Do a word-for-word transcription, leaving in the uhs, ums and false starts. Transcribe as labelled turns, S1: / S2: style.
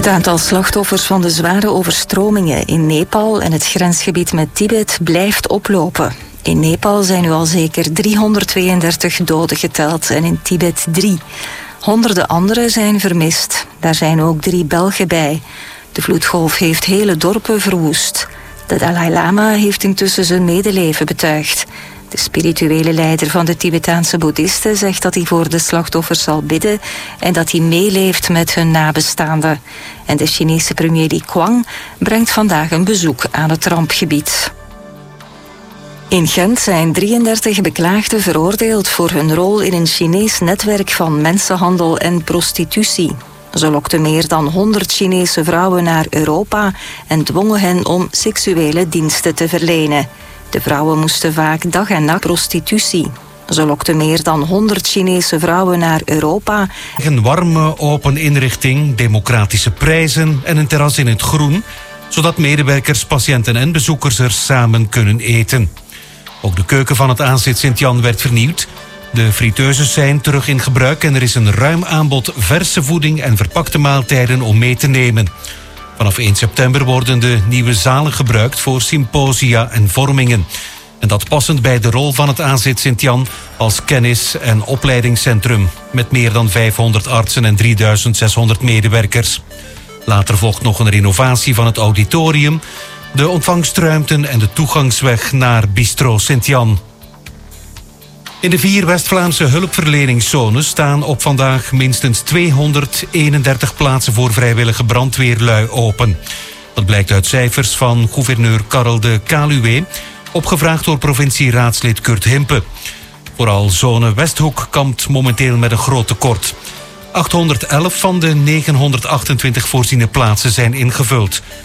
S1: Het aantal slachtoffers van de zware overstromingen in Nepal en het grensgebied met Tibet blijft oplopen. In Nepal zijn nu al zeker driehonderdtweeëndertig doden geteld en in Tibet drie. Honderden anderen zijn vermist. Daar zijn ook drie Belgen bij. De vloedgolf heeft hele dorpen verwoest. De Dalai Lama heeft intussen zijn medeleven betuigd. De spirituele leider van de Tibetaanse boeddhisten zegt dat hij voor de slachtoffers zal bidden en dat hij meeleeft met hun nabestaanden. En de Chinese premier Li Qiang brengt vandaag een bezoek aan het rampgebied. In Gent zijn drieëndertig beklaagden veroordeeld voor hun rol in een Chinees netwerk van mensenhandel en prostitutie. Ze lokten meer dan honderd Chinese vrouwen naar Europa en dwongen hen om seksuele diensten te verlenen. De vrouwen moesten vaak dag en nacht prostitutie. Ze lokten meer dan honderd Chinese vrouwen naar Europa.
S2: Een warme, open inrichting, democratische prijzen en een terras in het groen, zodat medewerkers, patiënten en bezoekers er samen kunnen eten. Ook de keuken van het A Z Sint-Jan werd vernieuwd. De friteuses zijn terug in gebruik en er is een ruim aanbod verse voeding en verpakte maaltijden om mee te nemen. Vanaf één september worden de nieuwe zalen gebruikt voor symposia en vormingen. En dat passend bij de rol van het A Z Sint-Jan als kennis- en opleidingscentrum met meer dan vijfhonderd artsen en drieduizend zeshonderd medewerkers. Later volgt nog een renovatie van het auditorium, de ontvangstruimten en de toegangsweg naar Bistro Sint-Jan. In de vier West-Vlaamse hulpverleningszones staan op vandaag minstens tweehonderdeenendertig plaatsen voor vrijwillige brandweerlui open. Dat blijkt uit cijfers van gouverneur Karel de Kaluwe, opgevraagd door provincieraadslid Kurt Himpe. Vooral zone Westhoek kampt momenteel met een groot tekort. achthonderdelf van de negenhonderdachtentwintig voorziene plaatsen zijn ingevuld.